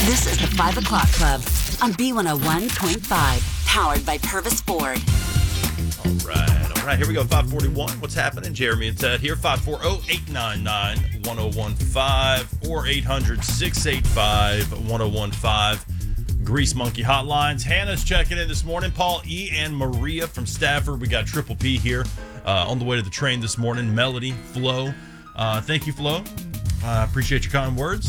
This is the 5 o'clock club on B101.5, powered by Purvis Ford. All right, here we go. 541. What's happening? Jeremy and Ted here. 540-899-1015 or 800-685-1015. Grease Monkey Hotlines. Hannah's checking in this morning. Paul E. and Maria from Stafford. We got Triple P here on the way to the train this morning. Melody, Flo. Thank you, Flo. Appreciate your kind words.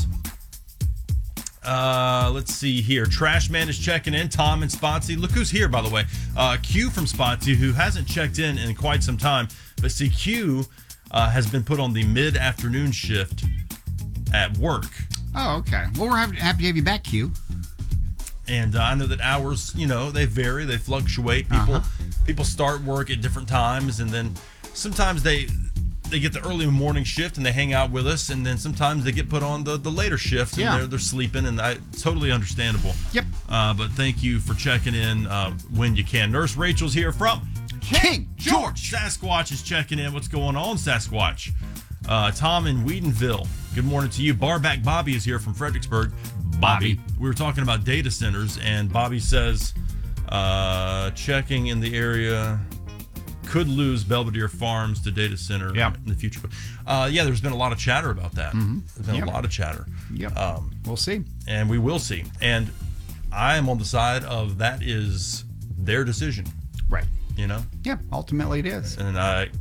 Let's see here. Trash Man is checking in. Tom and Spotsy. Look who's here, by the way. Q from Spotsy, who hasn't checked in quite some time. But see, Q has been put on the mid-afternoon shift at work. Oh, okay. Well, we're happy to have you back, Q. And I know that hours, they vary. They fluctuate. People start work at different times, and then sometimes they get the early morning shift and they hang out with us, and then sometimes they get put on the later shift and they're sleeping, and totally understandable. Yep. But thank you for checking in when you can. Nurse Rachel's here from King George. Sasquatch is checking in. What's going on, Sasquatch? Tom in Whedonville. Good morning to you. Barback Bobby is here from Fredericksburg. Bobby. We were talking about data centers, and Bobby says checking in the area could lose Belvedere Farms to data center in the future. There's been a lot of chatter about that. There's been a lot of chatter. Yep. We'll see. And we will see. And I am on the side of that is their decision. Right. Yeah, ultimately it is. And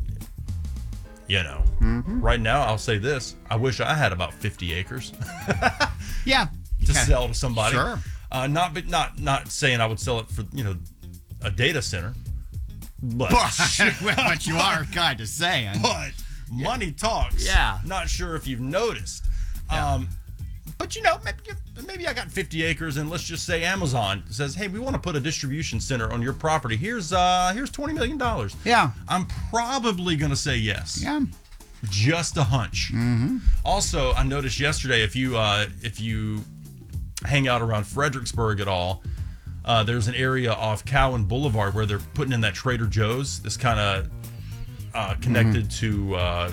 right now I'll say this. I wish I had about 50 acres. To sell to somebody. Sure. Not saying I would sell it for, a data center. But you are kind of saying. But money talks. Yeah. Not sure if you've noticed. Yeah. But maybe I got 50 acres, and let's just say Amazon says, "Hey, we want to put a distribution center on your property. Here's $20 million." Yeah. I'm probably gonna say yes. Yeah. Just a hunch. Mm-hmm. Also, I noticed yesterday if you hang out around Fredericksburg at all. There's an area off Cowan Boulevard where they're putting in that Trader Joe's. This kind of connected to,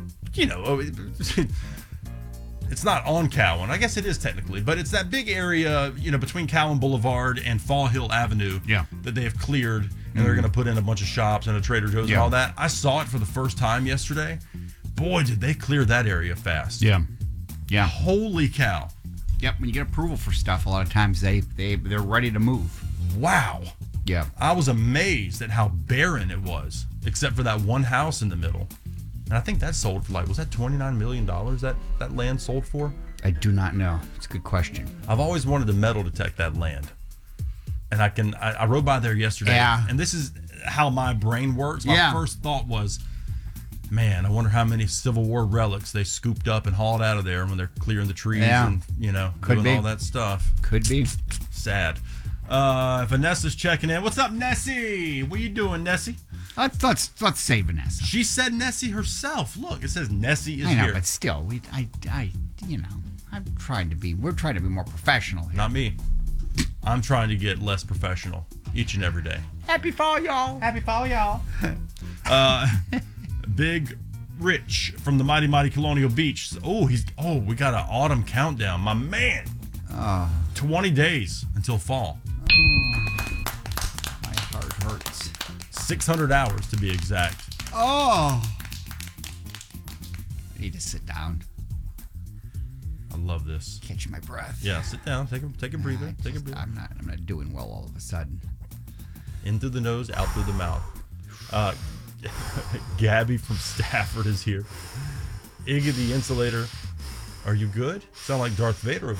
it's not on Cowan. I guess it is technically, but it's that big area, between Cowan Boulevard and Fall Hill Avenue that they have cleared, and they're going to put in a bunch of shops and a Trader Joe's and all that. I saw it for the first time yesterday. Boy, did they clear that area fast. Yeah. Holy cow. Yep, when you get approval for stuff, a lot of times they're ready to move. Wow. Yeah. I was amazed at how barren it was, except for that one house in the middle. And I think that sold for was that $29 million that land sold for? I do not know. It's a good question. I've always wanted to metal detect that land. And I rode by there yesterday. Yeah. And this is how my brain works. My first thought was, man, I wonder how many Civil War relics they scooped up and hauled out of there when they're clearing the trees and, doing all that stuff. Could be. Sad. Vanessa's checking in. What's up, Nessie? What you doing, Nessie? Let's say Vanessa. She said Nessie herself. Look, it says Nessie is here. I know, here. but still, we're trying to be more professional here. Not me. I'm trying to get less professional each and every day. Happy fall, y'all. Big Rich from the Mighty Colonial Beach. We got an autumn countdown. My man. 20 days until fall. My heart hurts. 600 hours to be exact. I need to sit down. I love this. Catching my breath. Yeah, sit down. Take a breather. I'm not doing well all of a sudden. In through the nose, out through the mouth. Gabby from Stafford is here. Iggy the Insulator. Are you good? Sound like Darth Vader over